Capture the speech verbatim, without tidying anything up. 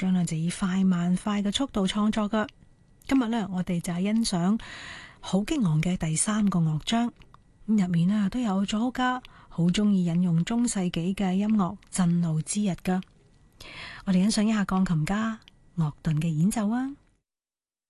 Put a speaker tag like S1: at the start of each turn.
S1: 章呢就以快慢快嘅速度創作噶。今日呢，我哋就係欣賞好激昂嘅第三個樂章，咁入面呢都有作曲家好中意引用中世紀嘅音樂震怒之日噶。我哋欣賞一下鋼琴家樂頓嘅演奏啊！